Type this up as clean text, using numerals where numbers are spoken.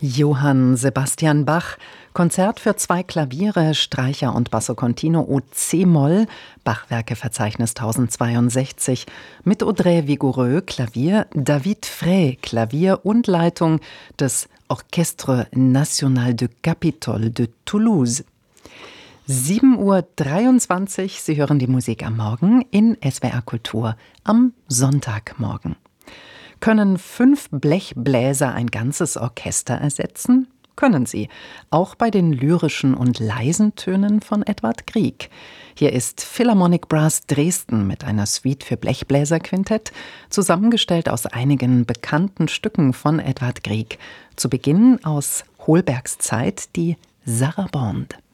Johann Sebastian Bach, Konzert für 2 Klaviere, Streicher und Basso Continuo C-Moll, Bachwerkeverzeichnis 1062, mit Audrey Vigoureux, Klavier, David Frey, Klavier und Leitung des Orchestre National de Capitole de Toulouse. 7:23 Uhr, Sie hören die Musik am Morgen in SWR Kultur am Sonntagmorgen. Können 5 Blechbläser ein ganzes Orchester ersetzen? Können sie, auch bei den lyrischen und leisen Tönen von Edvard Grieg. Hier ist Philharmonic Brass Dresden mit einer Suite für Blechbläserquintett, zusammengestellt aus einigen bekannten Stücken von Edvard Grieg. Zu Beginn aus Holbergs Zeit die Sarabande.